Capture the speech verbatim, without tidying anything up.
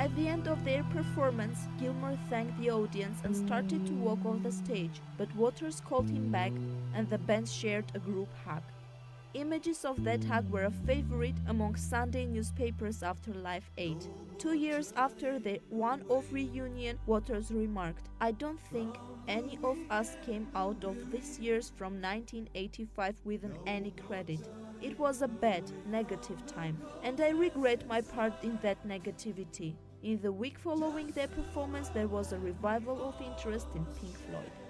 At the end of their performance, Gilmour thanked the audience and started to walk off the stage, but Waters called him back and the band shared a group hug. Images of that hug were a favorite among Sunday newspapers after Live Aid. Two years after the one-off reunion, Waters remarked, "I don't think any of us came out of this year's from nineteen eighty-five with any credit. It was a bad, negative time, and I regret my part in that negativity." In the week following their performance, there was a revival of interest in Pink Floyd.